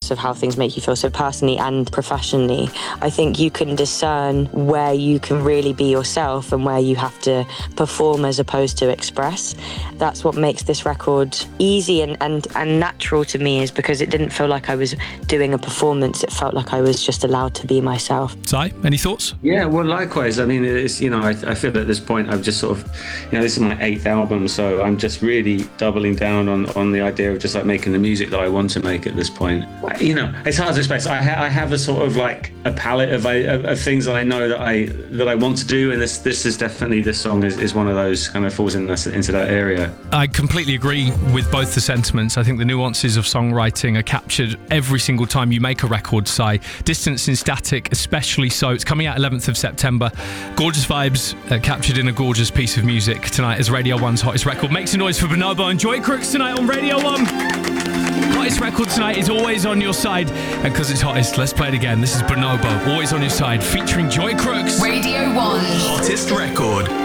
regardless of how things make you feel. So personally and professionally, I think you can discern where you can really be yourself and where you have to perform as opposed to express. That's what makes this record easy and natural to me, is because it didn't feel like I was doing a performance. It felt like I was just allowed to be myself. Si, any thoughts? Yeah, well, likewise. I mean, it's, you know, I feel at this point I've just sort of, you know, this is my 8th album, so I'm just really doubling down on the idea of just like making the music that I want to make at this point. You know, it's hard to express. I have a sort of like a palette of things that I know that I want to do, and this is definitely, this song is one of those, kind of falls into that area. I completely agree with both the sentiments. I think the nuances of songwriting are captured every single time you make a record, Si. Distance in Static especially so. It's coming out 11th of September. Gorgeous vibes captured in a gorgeous piece of music tonight as Radio 1's hottest record. Make some noise for Bonobo and Joy Crooks tonight on Radio 1. Hottest record tonight is Always On Your Side, and because it's hottest, let's play it again. This is Bonobo, Always On Your Side, featuring Joy Crooks. Radio 1. Hottest record.